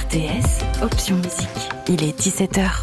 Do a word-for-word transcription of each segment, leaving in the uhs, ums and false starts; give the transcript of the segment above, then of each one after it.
R T S, option musique. Il est dix-sept heures.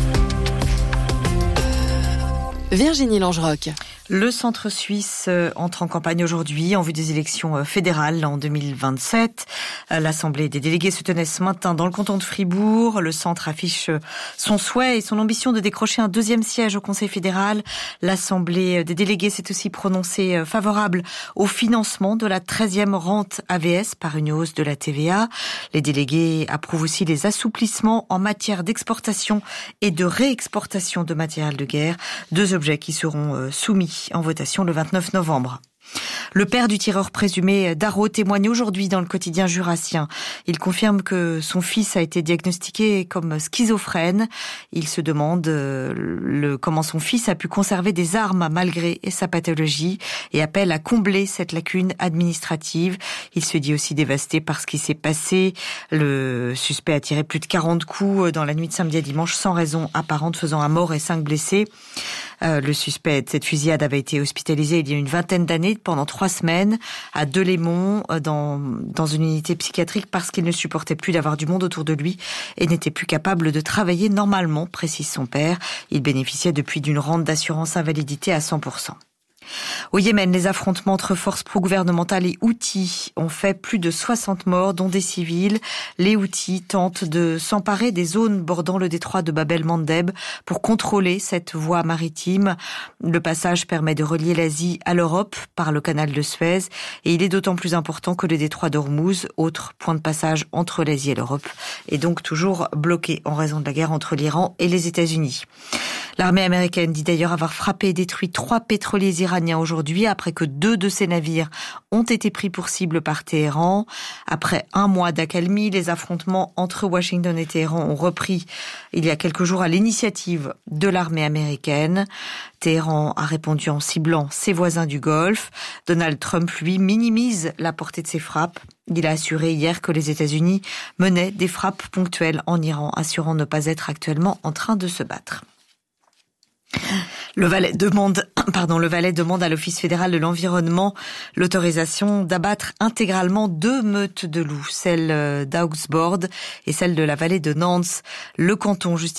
Virginie Langerock. Le centre suisse entre en campagne aujourd'hui en vue des élections fédérales en deux mille vingt-sept. L'Assemblée des délégués se tenait ce matin dans le canton de Fribourg. Le centre affiche son souhait et son ambition de décrocher un deuxième siège au Conseil fédéral. L'Assemblée des délégués s'est aussi prononcée favorable au financement de la treizième rente A V S par une hausse de la T V A. Les délégués approuvent aussi les assouplissements en matière d'exportation et de réexportation de matériel de guerre. Deux objets qui seront soumis en votation le vingt-neuf novembre. Le père du tireur présumé d'Arreau témoigne aujourd'hui dans le quotidien jurassien. Il confirme que son fils a été diagnostiqué comme schizophrène. Il se demande euh, le, comment son fils a pu conserver des armes malgré sa pathologie et appelle à combler cette lacune administrative. Il se dit aussi dévasté par ce qui s'est passé. Le suspect a tiré plus de quarante coups dans la nuit de samedi à dimanche sans raison apparente, faisant un mort et cinq blessés. Euh, le suspect de cette fusillade avait été hospitalisé il y a une vingtaine d'années pendant trois semaines à Delémont dans, dans une unité psychiatrique parce qu'il ne supportait plus d'avoir du monde autour de lui et n'était plus capable de travailler normalement, précise son père. Il bénéficiait depuis d'une rente d'assurance invalidité à cent pour cent. Au Yémen, les affrontements entre forces pro-gouvernementales et Houthis ont fait plus de soixante morts, dont des civils. Les Houthis tentent de s'emparer des zones bordant le détroit de Bab el-Mandeb pour contrôler cette voie maritime. Le passage permet de relier l'Asie à l'Europe par le canal de Suez et il est d'autant plus important que le détroit d'Ormuz, autre point de passage entre l'Asie et l'Europe, est donc toujours bloqué en raison de la guerre entre l'Iran et les États-Unis. L'armée américaine dit d'ailleurs avoir frappé et détruit trois pétroliers iraniens aujourd'hui après que deux de ces navires ont été pris pour cible par Téhéran. Après un mois d'accalmie, les affrontements entre Washington et Téhéran ont repris il y a quelques jours à l'initiative de l'armée américaine. Téhéran a répondu en ciblant ses voisins du Golfe. Donald Trump, lui, minimise la portée de ses frappes. Il a assuré hier que les États-Unis menaient des frappes ponctuelles en Iran, assurant ne pas être actuellement en train de se battre. Le Valais demande, pardon, le Valais demande à l'Office fédéral de l'environnement l'autorisation d'abattre intégralement deux meutes de loups, celle d'Augsbourg et celle de la vallée de Nance. Le canton justifie